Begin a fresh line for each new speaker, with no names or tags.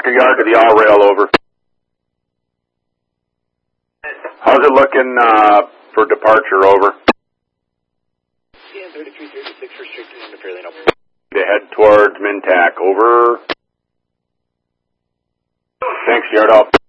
Walker Yard to the all rail, over. How's it looking for departure, over?
CN 3336 restricted into Fairlane, over.
To head towards Mintac, over. Thanks, Yard out.